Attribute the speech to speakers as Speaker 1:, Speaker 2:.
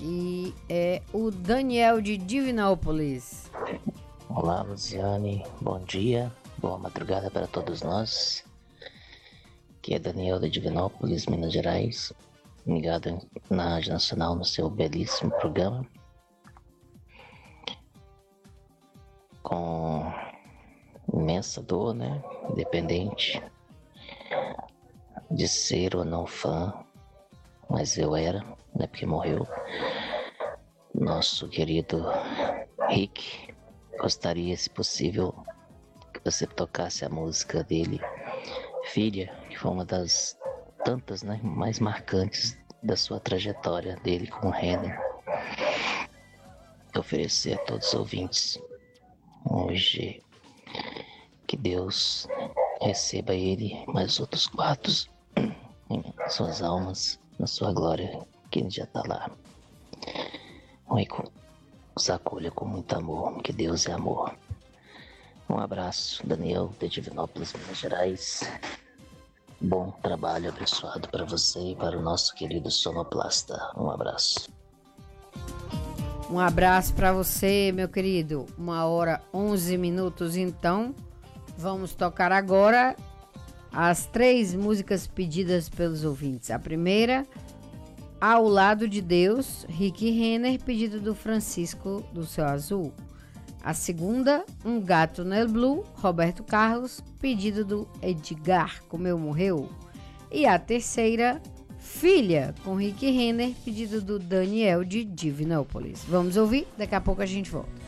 Speaker 1: que é o Daniel de Divinópolis.
Speaker 2: Olá, Luziane, bom dia, boa madrugada para todos nós. Aqui é Daniel de Divinópolis, Minas Gerais, ligado na Rádio Nacional no seu belíssimo programa. Com imensa dor, né? Independente de ser ou não fã, mas eu era, né? Porque morreu. Nosso querido Rick, gostaria, se possível, que você tocasse a música dele, Filha, que foi uma das tantas, né, mais marcantes da sua trajetória dele com o Renner. Oferecer a todos os ouvintes hoje que Deus receba ele, mais outros 4 em suas almas, na sua glória, que ele já está lá. Rico, os acolha com muito amor, que Deus é amor. Um abraço, Daniel de Divinópolis, Minas Gerais. Bom trabalho abençoado para você e para o nosso querido sonoplasta. Um abraço.
Speaker 1: Um abraço para você, meu querido. 1h11, então. Vamos tocar agora as 3 músicas pedidas pelos ouvintes. A primeira, Ao Lado de Deus, Rick Renner, pedido do Francisco do Céu Azul. A segunda, Um Gato no Blue, Roberto Carlos, pedido do Edgar, como eu morreu. E a terceira, Filha, com Rick Renner, pedido do Daniel de Divinópolis. Vamos ouvir? Daqui a pouco a gente volta.